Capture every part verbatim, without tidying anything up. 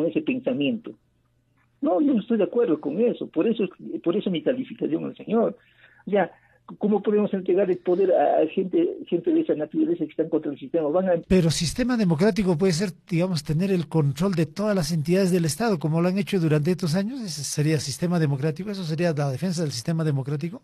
con ese pensamiento. No, yo no estoy de acuerdo con eso, por eso, por eso mi calificación al señor. O sea, ¿cómo podemos entregar el poder a gente, gente de esa naturaleza que están contra el sistema? Van a... Pero sistema democrático puede ser, digamos, tener el control de todas las entidades del Estado, como lo han hecho durante estos años. ¿Ese sería sistema democrático? ¿Eso sería la defensa del sistema democrático?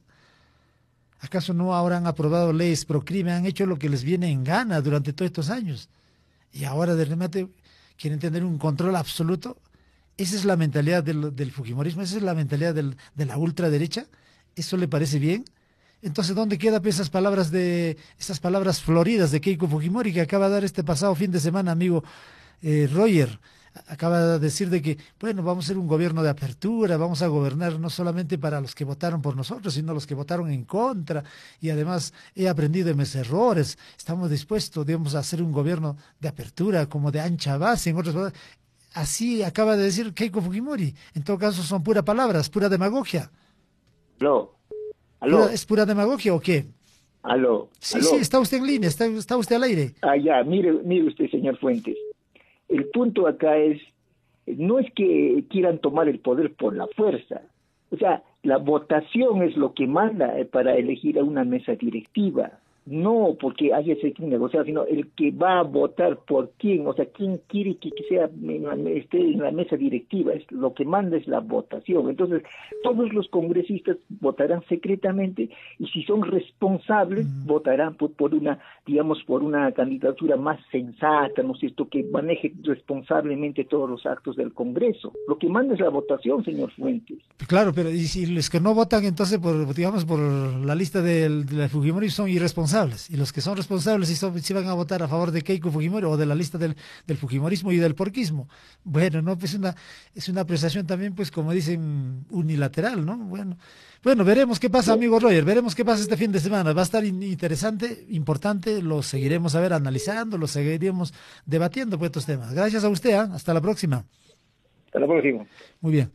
¿Acaso no ahora han aprobado leyes pro crimen, han hecho lo que les viene en gana durante todos estos años? Y ahora de remate quieren tener un control absoluto. Esa es la mentalidad del, del fujimorismo, esa es la mentalidad del, de la ultraderecha. ¿Eso le parece bien? Entonces, ¿dónde quedan esas palabras de esas palabras floridas de Keiko Fujimori que acaba de dar este pasado fin de semana, amigo eh, Roger? Acaba de decir de que, bueno, vamos a ser un gobierno de apertura, vamos a gobernar no solamente para los que votaron por nosotros, sino los que votaron en contra, y además he aprendido de mis errores, estamos dispuestos, digamos, a hacer un gobierno de apertura, como de ancha base, en otras palabras. Así acaba de decir Keiko Fujimori. En todo caso son puras palabras, pura demagogia. Aló, aló. ¿Pura, ¿Es pura demagogia o qué? Aló, Sí, aló. sí, está usted en línea, está, está usted al aire. Ah, ya, mire, mire usted, señor Fuentes. El punto acá es, no es que quieran tomar el poder por la fuerza. O sea, la votación es lo que manda para elegir a una mesa directiva. No porque haya ese que negociar, sino el que va a votar por quién, o sea, quién quiere que, que sea esté en la mesa directiva, es lo que manda es la votación. Entonces, todos los congresistas votarán secretamente y si son responsables, mm. votarán por, por una, digamos, por una candidatura más sensata, ¿no es cierto?, que maneje responsablemente todos los actos del Congreso. Lo que manda es la votación, señor Fuentes. Claro, pero y si los que no votan entonces por, digamos, por la lista de, de la Fujimori son irresponsables. Y los que son responsables si, son, si van a votar a favor de Keiko Fujimori o de la lista del, del fujimorismo y del porquismo. Bueno, no, pues una, es una apreciación también, pues como dicen, unilateral, ¿no? Bueno, bueno, veremos qué pasa, amigo Roger, veremos qué pasa este fin de semana. Va a estar interesante, importante, lo seguiremos a ver analizando, lo seguiremos debatiendo por estos temas. Gracias a usted, ¿eh? Hasta la próxima. Hasta la próxima. Muy bien.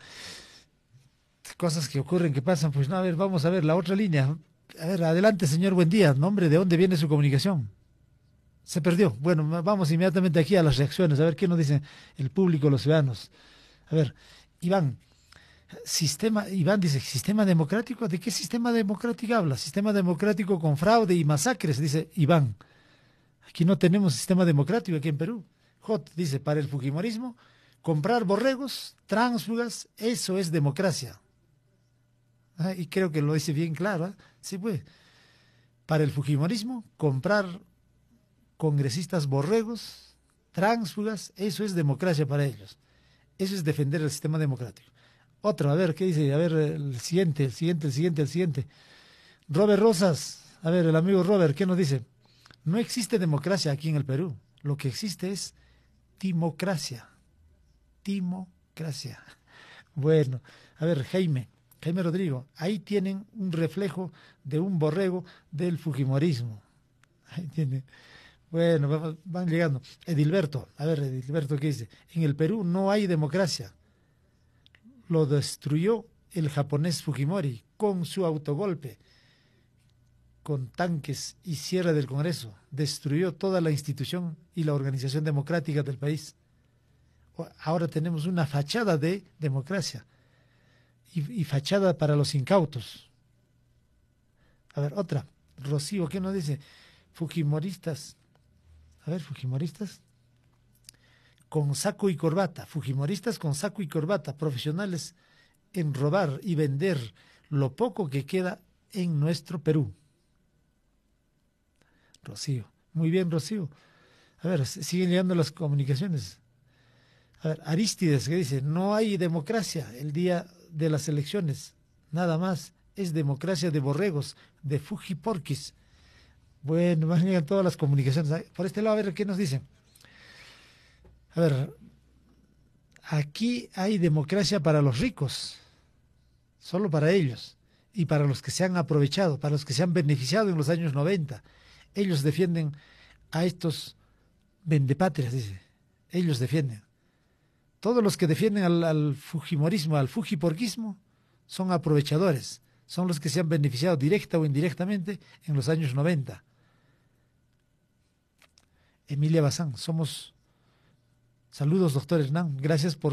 Cosas que ocurren, que pasan, pues no, a ver, vamos a ver la otra línea. A ver, adelante, señor, buen día. Nombre, ¿de dónde viene su comunicación? Se perdió. Bueno, vamos inmediatamente aquí a las reacciones, a ver qué nos dicen el público, los ciudadanos. A ver, Iván, sistema, Iván dice, ¿sistema democrático? ¿De qué sistema democrático habla? Sistema democrático con fraude y masacres, dice Iván. Aquí no tenemos sistema democrático aquí en Perú. J dice, para el fujimorismo, comprar borregos, tránsfugas, eso es democracia. Ah, y creo que lo dice bien claro, ¿eh? Sí, pues, para el fujimorismo, comprar congresistas borregos, tránsfugas, eso es democracia para ellos. Eso es defender el sistema democrático. Otro, a ver, ¿qué dice? A ver, el siguiente, el siguiente, el siguiente, el siguiente. Robert Rosas, a ver, el amigo Robert, ¿qué nos dice? No existe democracia aquí en el Perú. Lo que existe es timocracia. Timocracia. Bueno, a ver, Jaime. Jaime Rodrigo, ahí tienen un reflejo de un borrego del fujimorismo. Ahí tienen. Bueno, van, van llegando. Edilberto, a ver, Edilberto, ¿qué dice? En el Perú no hay democracia. Lo destruyó el japonés Fujimori con su autogolpe, con tanques y cierre del Congreso. Destruyó toda la institución y la organización democrática del país. Ahora tenemos una fachada de democracia. Y, y fachada para los incautos. A ver, otra. Rocío, ¿qué nos dice? Fujimoristas. A ver, Fujimoristas. Con saco y corbata. Fujimoristas con saco y corbata. Profesionales en robar y vender lo poco que queda en nuestro Perú. Rocío. Muy bien, Rocío. A ver, siguen llegando las comunicaciones. A ver, Aristides, ¿qué dice? No hay democracia el día de las elecciones, nada más, es democracia de borregos, de fujiporquis. Bueno, van a llegar todas las comunicaciones. Por este lado, a ver, ¿qué nos dicen? A ver, aquí hay democracia para los ricos, solo para ellos, y para los que se han aprovechado, para los que se han beneficiado en los años noventa. Ellos defienden a estos vendepatrias, dice, ellos defienden. Todos los que defienden al, al fujimorismo, al fujiporquismo, son aprovechadores, son los que se han beneficiado directa o indirectamente en los años noventa. Emilia Bazán, somos... Saludos, doctor Hernán, gracias por